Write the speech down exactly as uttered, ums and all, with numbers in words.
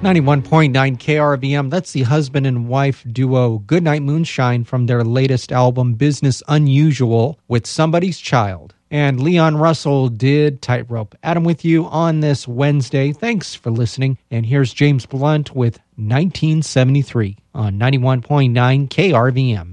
ninety-one point nine K R V M, that's the husband and wife duo Goodnight Moonshine from their latest album, Business Unusual, with Somebody's Child. And Leon Russell did Tightrope. Adam with you on this Wednesday. Thanks for listening. And here's James Blunt with nineteen seventy-three on ninety-one point nine K R V M.